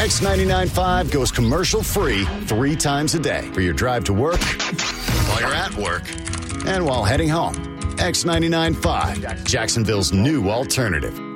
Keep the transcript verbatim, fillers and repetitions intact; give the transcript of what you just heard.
X ninety-nine point five goes commercial-free three times a day for your drive to work, while you're at work, and while heading home. X ninety-nine point five, Jacksonville's new alternative.